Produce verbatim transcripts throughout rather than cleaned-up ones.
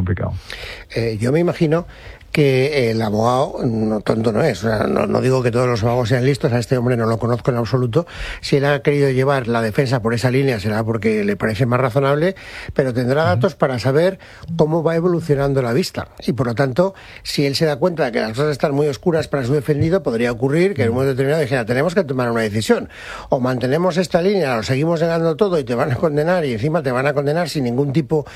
complicado. Eh, yo me imagino que el abogado no tonto no es, o sea, no, no digo que todos los abogados sean listos, a este hombre no lo conozco en absoluto. Si él ha querido llevar la defensa por esa línea será porque le parece más razonable, pero tendrá datos para saber cómo va evolucionando la vista, y por lo tanto, si él se da cuenta de que las cosas están muy oscuras para su defendido, podría ocurrir que en un momento determinado dijera: tenemos que tomar una decisión, o mantenemos esta línea, lo seguimos negando todo y te van a condenar, y encima te van a condenar sin ningún tipo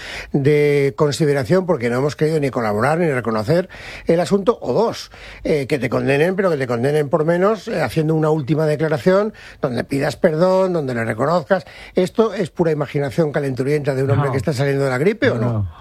de consideración porque no hemos querido ni colaborar ni reconocer el asunto, o dos, eh, que te condenen, pero que te condenen por menos, eh, haciendo una última declaración donde pidas perdón, donde le reconozcas. ¿Esto es pura imaginación calenturienta de un hombre no. que está saliendo de la gripe no, o no? no?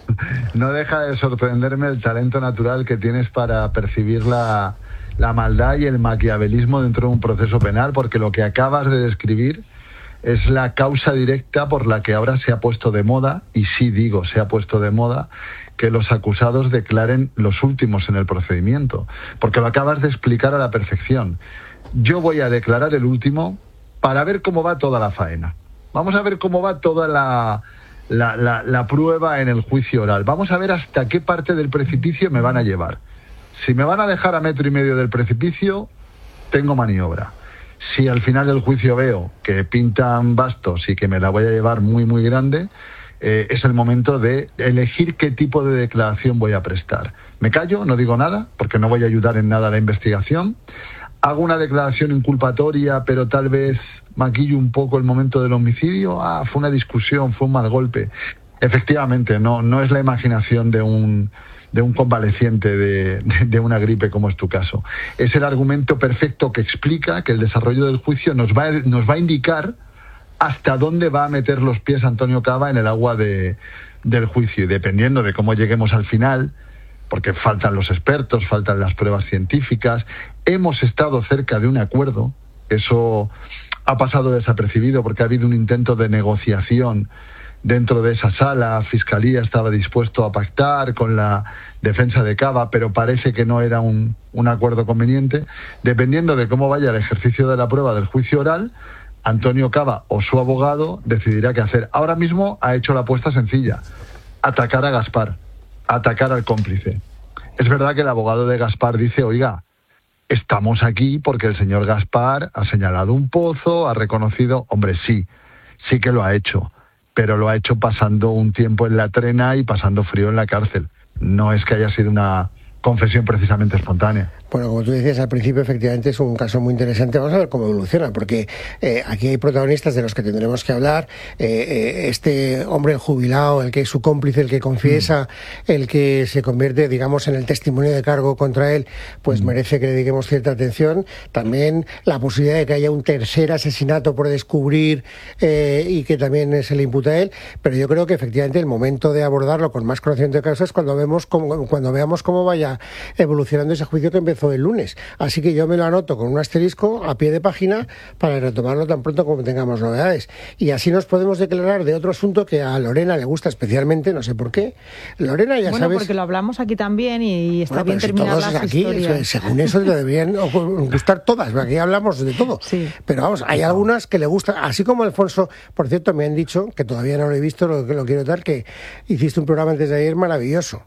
No deja de sorprenderme el talento natural que tienes para percibir la, la maldad y el maquiavelismo dentro de un proceso penal, porque lo que acabas de describir es la causa directa por la que ahora se ha puesto de moda, y sí digo, se ha puesto de moda, que los acusados declaren los últimos en el procedimiento, porque lo acabas de explicar a la perfección. Yo voy a declarar el último para ver cómo va toda la faena. Vamos a ver cómo va toda la, la, la, la prueba en el juicio oral. Vamos a ver hasta qué parte del precipicio me van a llevar. Si me van a dejar a metro y medio del precipicio, tengo maniobra. Si al final del juicio veo que pintan bastos y que me la voy a llevar muy, muy grande, eh, es el momento de elegir qué tipo de declaración voy a prestar. Me callo, no digo nada, porque no voy a ayudar en nada a la investigación. Hago una declaración inculpatoria, pero tal vez maquillo un poco el momento del homicidio. Ah, fue una discusión, fue un mal golpe. Efectivamente, no, no es la imaginación de un... de un convaleciente de, de, de una gripe, como es tu caso. Es el argumento perfecto que explica que el desarrollo del juicio nos va, nos va a indicar hasta dónde va a meter los pies Antonio Caba en el agua de, del juicio. Y dependiendo de cómo lleguemos al final, porque faltan los expertos, faltan las pruebas científicas, hemos estado cerca de un acuerdo. Eso ha pasado desapercibido porque ha habido un intento de negociación dentro de esa sala. Fiscalía estaba dispuesto a pactar con la defensa de Caba, pero parece que no era un, un acuerdo conveniente. Dependiendo de cómo vaya el ejercicio de la prueba del juicio oral, Antonio Caba o su abogado decidirá qué hacer. Ahora mismo ha hecho la apuesta sencilla: atacar a Gaspar, atacar al cómplice. Es verdad que el abogado de Gaspar dice: oiga, estamos aquí porque el señor Gaspar ha señalado un pozo, ha reconocido. Hombre, sí, sí que lo ha hecho, pero lo ha hecho pasando un tiempo en la trena y pasando frío en la cárcel. No es que haya sido una confesión precisamente espontánea. Bueno, como tú decías al principio, efectivamente es un caso muy interesante. Vamos a ver cómo evoluciona, porque eh, aquí hay protagonistas de los que tendremos que hablar. Eh, eh, este hombre jubilado, el que es su cómplice, el que confiesa, mm. el que se convierte, digamos, en el testimonio de cargo contra él, pues mm. merece que le dediquemos cierta atención. También la posibilidad de que haya un tercer asesinato por descubrir eh, y que también se le imputa a él. Pero yo creo que efectivamente el momento de abordarlo con más conocimiento de causa es cuando vemos cómo, cuando veamos cómo vaya evolucionando ese juicio que empezó el lunes. Así que yo me lo anoto con un asterisco a pie de página para retomarlo tan pronto como tengamos novedades. Y así nos podemos declarar de otro asunto que a Lorena le gusta especialmente, no sé por qué. Lorena, ya bueno, sabes... Bueno, porque lo hablamos aquí también y está bueno, bien si terminar las aquí, historias. Según eso le deberían gustar todas, porque aquí hablamos de todo. Sí. Pero vamos, hay algunas que le gustan, así como Alfonso. Por cierto, me han dicho, que todavía no lo he visto, lo, lo quiero dar, que hiciste un programa antes de ayer maravilloso.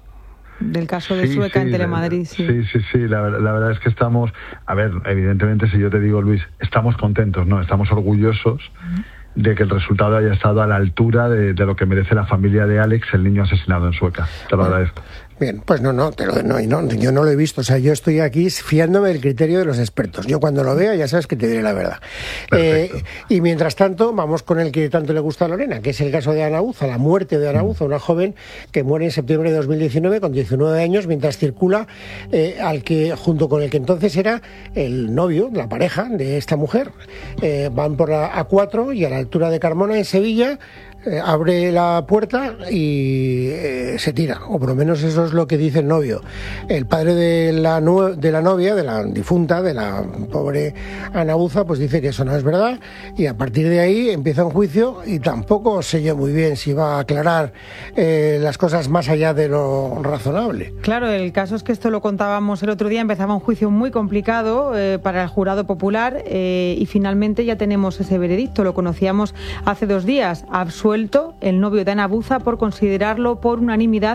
Del caso de sí, Sueca sí, en Telemadrid, sí. Sí, sí, sí, la, la verdad es que estamos, a ver, evidentemente si yo te digo, Luis, estamos contentos, ¿no? Estamos orgullosos uh-huh. de que el resultado haya estado a la altura de, de lo que merece la familia de Alex, el niño asesinado en Sueca. Te lo bueno. agradezco. Bien, pues no, no, te lo, no, no, yo no lo he visto. O sea, yo estoy aquí fiándome del criterio de los expertos. Yo cuando lo vea ya sabes que te diré la verdad. Eh, y mientras tanto, vamos con el que tanto le gusta a Lorena, que es el caso de Ana Uza, la muerte de Ana Uza, una joven que muere en septiembre de dos mil diecinueve con diecinueve años mientras circula eh, al que junto con el que entonces era el novio, la pareja de esta mujer. Eh, van por la A cuatro y a la altura de Carmona, en Sevilla, Eh, abre la puerta y eh, se tira, o por lo menos eso es lo que dice el novio. El padre de la, no, de la novia, de la difunta, de la pobre Ana Uza, pues dice que eso no es verdad, y a partir de ahí empieza un juicio y tampoco sé yo muy bien si va a aclarar eh, las cosas más allá de lo razonable. Claro, el caso es que esto lo contábamos el otro día, empezaba un juicio muy complicado eh, para el jurado popular eh, y finalmente ya tenemos ese veredicto, lo conocíamos hace dos días, absuelto el novio de Ana Uza por considerarlo por unanimidad